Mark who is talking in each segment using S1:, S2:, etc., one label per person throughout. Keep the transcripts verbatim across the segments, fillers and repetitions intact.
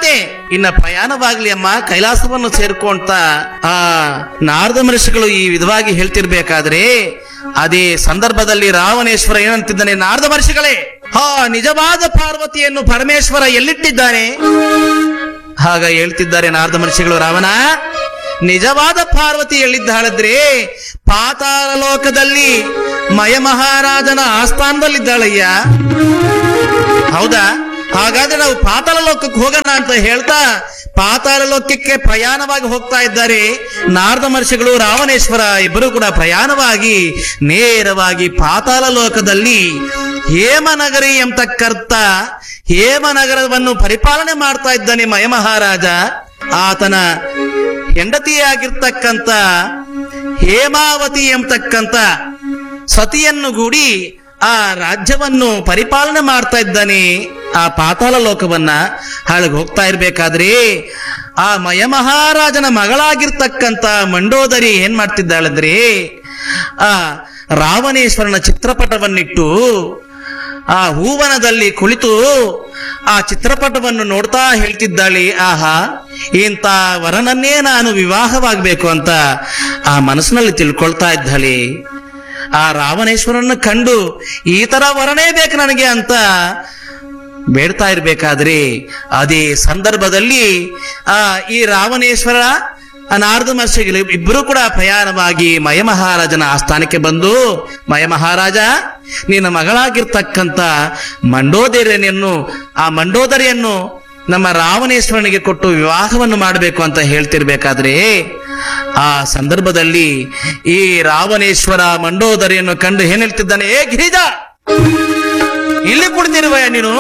S1: ಮಾತೆ ಇನ್ನ ಪ್ರಯಾಣವಾಗ್ಲಿ ಅಮ್ಮ, ಕೈಲಾಸವನ್ನು ಸೇರ್ಕೊಂತ ಆ ನಾರದ ಮಹರ್ಷಿಗಳು ಈ ವಿಧವಾಗಿ ಹೇಳ್ತಿರ್ಬೇಕಾದ್ರೆ ಅದೇ ಸಂದರ್ಭದಲ್ಲಿ ರಾವಣೇಶ್ವರ ಏನಂತಿದ್ದಾನೆ, ನಾರದ ಮಹರ್ಷಿಗಳೇ, ಹಾ ನಿಜವಾದ ಪಾರ್ವತಿಯನ್ನು ಪರಮೇಶ್ವರ ಎಲ್ಲಿಟ್ಟಿದ್ದಾನೆ? ಹಾಗ ಹೇಳ್ತಿದ್ದಾರೆ ನಾರದ ಮಹರ್ಷಿಗಳು, ರಾವಣ ನಿಜವಾದ ಪಾರ್ವತಿ ಎಲ್ಲಿದ್ದಾಳಂದ್ರೆ ಪಾತಾಳ ಲೋಕದಲ್ಲಿ ಮಯ ಮಹಾರಾಜನ ಆಸ್ಥಾನದಲ್ಲಿದ್ದಾಳಯ್ಯ. ಹೌದಾ? ಹಾಗಾದ್ರೆ ನಾವು ಪಾತಾಳ ಲೋಕಕ್ಕೆ ಹೋಗೋಣ ಅಂತ ಹೇಳ್ತಾ ಪಾತಾಳ ಲೋಕಕ್ಕೆ ಪ್ರಯಾಣವಾಗಿ ಹೋಗ್ತಾ ಇದ್ದಾರೆ ನಾರದ ಮಹರ್ಷಿಗಳು, ರಾವಣೇಶ್ವರ ಇಬ್ಬರು ಕೂಡ ಪ್ರಯಾಣವಾಗಿ ನೇರವಾಗಿ ಪಾತಾಳ ಲೋಕದಲ್ಲಿ ಹೇಮನಗರಿ ಎಂಬತಕ್ಕಂಥ ಹೇಮನಗರವನ್ನು ಪರಿಪಾಲನೆ ಮಾಡ್ತಾ ಇದ್ದಾನೆ ಮಯ ಮಹಾರಾಜ. ಆತನ ಹೆಂಡತಿಯಾಗಿರ್ತಕ್ಕಂಥ ಹೇಮಾವತಿ ಎಂಬತಕ್ಕಂಥ ಸತಿಯನ್ನು ಗೂಡಿ ಆ ರಾಜ್ಯವನ್ನು ಪರಿಪಾಲನೆ ಮಾಡ್ತಾ ಇದ್ದಾನೆ. ಆ ಪಾತಾಳ ಲೋಕವನ್ನ ಹಾಳಗೆ ಹೋಗ್ತಾ ಇರ್ಬೇಕಾದ್ರೆ ಆ ಮಯ ಮಹಾರಾಜನ ಮಗಳಾಗಿರ್ತಕ್ಕಂಥ ಮಂಡೋದರಿ ಏನ್ ಮಾಡ್ತಿದ್ದಾಳಂದ್ರೆ ಆ ರಾವಣೇಶ್ವರನ ಚಿತ್ರಪಟವನ್ನಿಟ್ಟು ಆ ಹೂವನದಲ್ಲಿ ಕುಳಿತು ಆ ಚಿತ್ರಪಟವನ್ನು ನೋಡ್ತಾ ಹೇಳ್ತಿದ್ದಾಳೆ, ಆಹಾ ಇಂಥ ವರನನ್ನೇ ನಾನು ವಿವಾಹವಾಗಬೇಕು ಅಂತ ಆ ಮನಸ್ಸಿನಲ್ಲಿ ತಿಳ್ಕೊಳ್ತಾ ಇದ್ದಾಳೆ. ಆ ರಾವಣೇಶ್ವರನ ಕಂಡು ಈ ತರ ವರನೇ ಬೇಕು ನನಗೆ ಅಂತ ಬೇಡ್ತಾ ಇರ್ಬೇಕಾದ್ರೆ ಅದೇ ಸಂದರ್ಭದಲ್ಲಿ ಆ ಈ ರಾವಣೇಶ್ವರ ನಾರದ ಮಹರ್ಷಿಗಳು ಇಬ್ಬರು ಕೂಡ ಪ್ರಯಾಣವಾಗಿ ಮಯ ಮಹಾರಾಜನ ಆಸ್ಥಾನಕ್ಕೆ ಬಂದು, ಮಯ ಮಹಾರಾಜ ನಿನ್ನ ಮಗಳಾಗಿರ್ತಕ್ಕಂಥ ಮಂಡೋದರಿಯನ್ನು ಆ ಮಂಡೋದರಿಯನ್ನು ನಮ್ಮ ರಾವಣೇಶ್ವರನಿಗೆ ಕೊಟ್ಟು ವಿವಾಹವನ್ನು ಮಾಡಬೇಕು ಅಂತ ಹೇಳ್ತಿರ್ಬೇಕಾದ್ರೆ ಆ ಸಂದರ್ಭದಲ್ಲಿ ಈ ರಾವಣೇಶ್ವರ ಮಂಡೋದರಿಯನ್ನು ಕಂಡು ಏನ್ ಹೇಳ್ತಿದ್ದಾನೆ, ಏ ಗಿರಿಜ ಇಲ್ಲಿ ಕುಳಿತಿರುವಯ ನೀನು?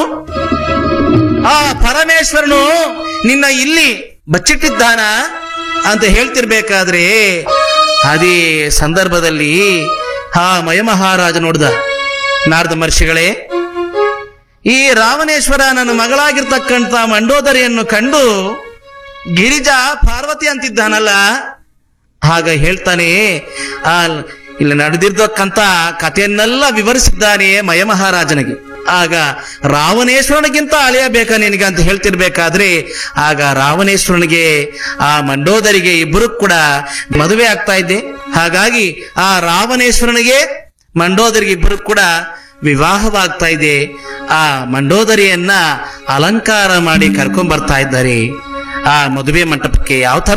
S1: ಆ ಪರಮೇಶ್ವರನು ನಿನ್ನ ಇಲ್ಲಿ ಬಚ್ಚಿಟ್ಟಿದ್ದಾನ ಅಂತ ಹೇಳ್ತಿರ್ಬೇಕಾದ್ರೆ ಅದೇ ಸಂದರ್ಭದಲ್ಲಿ ಆ ಮಯ ಮಹಾರಾಜ ನೋಡ್ದ, ನಾರದ ಮಹರ್ಷಿಗಳೇ, ಈ ರಾವಣೇಶ್ವರ ನನ್ನ ಮಗಳಾಗಿರ್ತಕ್ಕಂಥ ಮಂಡೋದರಿಯನ್ನು ಕಂಡು ಗಿರಿಜಾ ಪಾರ್ವತಿ ಅಂತಿದ್ದಾನಲ್ಲ. ಹಾಗ ಹೇಳ್ತಾನೆ, ಆ ಇಲ್ಲಿ ನಡೆದಿರ್ತಕ್ಕಂಥ ಕಥೆಯನ್ನೆಲ್ಲ ವಿವರಿಸಿದ್ದಾನೆ ಮಯ ಮಹಾರಾಜನಿಗೆ. ಆಗ ರಾವಣೇಶ್ವರನಿಗಿಂತ ಅಳಿಯ ಬೇಕಾ ನಿನಗೆ ಅಂತ ಹೇಳ್ತಿರ್ಬೇಕಾದ್ರೆ ಆಗ ರಾವಣೇಶ್ವರನಿಗೆ ಆ ಮಂಡೋದರಿಗೆ ಇಬ್ಬರು ಕೂಡ ಮದುವೆ ಆಗ್ತಾ ಇದ್ದೆ. ಹಾಗಾಗಿ ಆ ರಾವಣೇಶ್ವರನಿಗೆ ಮಂಡೋದರಿಗೆ ಇಬ್ಬರು ಕೂಡ ವಿವಾಹವಾಗ್ತಾ ಇದೆ. ಆ ಮಂಡೋದರಿಯನ್ನ ಅಲಂಕಾರ ಮಾಡಿ ಕರ್ಕೊಂಡ್ ಬರ್ತಾ ಇದ್ದಾರೆ ಆ ಮದುವೆ ಮಂಟಪಕ್ಕೆ. ಯಾವ ತರ